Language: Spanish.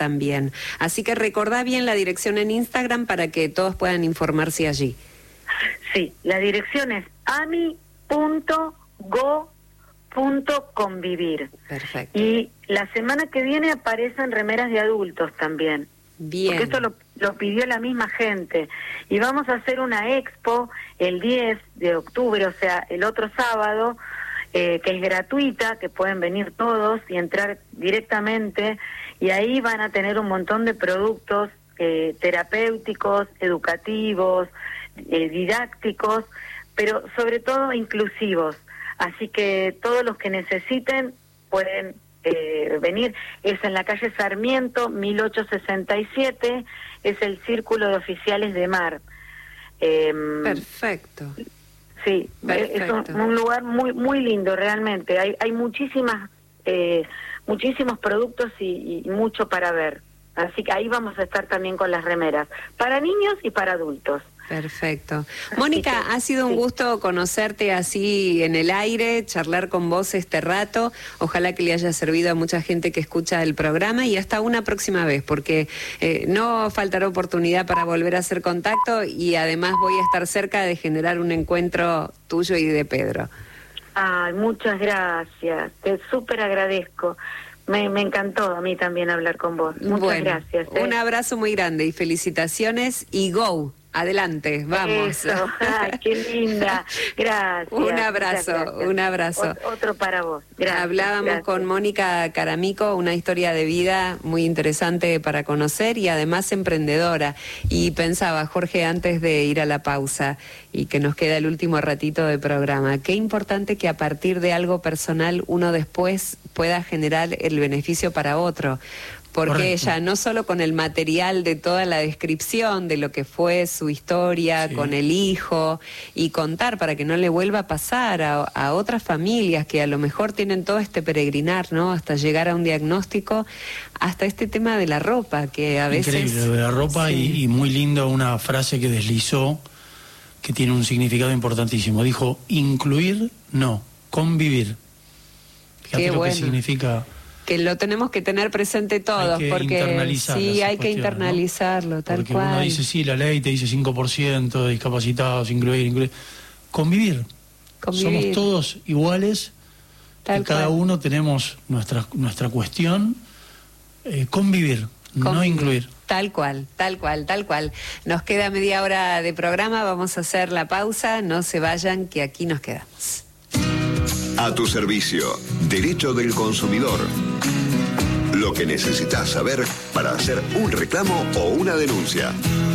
también. Así que recordá bien la dirección en Instagram para que todos puedan informarse allí. Sí, la dirección es ami.go.convivir. Perfecto. Y la semana que viene aparecen remeras de adultos también. Bien. Porque esto lo pidió la misma gente. Y vamos a hacer una expo el 10 de octubre, o sea, el otro sábado, que es gratuita, que pueden venir todos y entrar directamente. Y ahí van a tener un montón de productos terapéuticos, educativos, didácticos, pero sobre todo inclusivos. Así que todos los que necesiten pueden venir. Es en la calle Sarmiento, 1867, es el Círculo de Oficiales de Mar. Perfecto. Sí, perfecto. Es un lugar muy muy lindo, realmente. Hay muchísimos productos y mucho para ver. Así que ahí vamos a estar también con las remeras, para niños y para adultos. Perfecto. Mónica, ha sido un gusto conocerte así en el aire, charlar con vos este rato. Ojalá que le haya servido a mucha gente que escucha el programa y hasta una próxima vez, porque no faltará oportunidad para volver a hacer contacto y además voy a estar cerca de generar un encuentro tuyo y de Pedro. Ay, muchas gracias. Te súper agradezco. Me encantó a mí también hablar con vos. Muchas gracias. Un abrazo muy grande y felicitaciones y go. Adelante, vamos. Eso, ay, qué linda. Gracias. Un abrazo, un abrazo. Otro para vos. Gracias. Hablábamos con Mónica Caramico, una historia de vida muy interesante para conocer y además emprendedora. Y pensaba, Jorge, antes de ir a la pausa y que nos queda el último ratito de programa, qué importante que a partir de algo personal uno después pueda generar el beneficio para otro. Porque Correcto. ella, no solo con el material de toda la descripción de lo que fue su historia, sí, con el hijo, y contar para que no le vuelva a pasar a otras familias que a lo mejor tienen todo este peregrinar, ¿no? Hasta llegar a un diagnóstico, hasta este tema de la ropa, que a veces... Increíble, lo de la ropa, sí. y muy lindo una frase que deslizó, que tiene un significado importantísimo. Dijo, incluir, no, convivir. Fíjate lo que significa... Que lo tenemos que tener presente todos, porque sí, hay que internalizarlo, ¿no? Tal porque cual. Uno dice, sí, la ley te dice 5% de discapacitados, incluir. Convivir. Somos todos iguales, y cada uno tenemos nuestra cuestión. Convivir, no incluir. Tal cual. Nos queda media hora de programa, vamos a hacer la pausa, no se vayan, que aquí nos quedamos. A tu servicio, Derecho del Consumidor. Lo que necesitas saber para hacer un reclamo o una denuncia.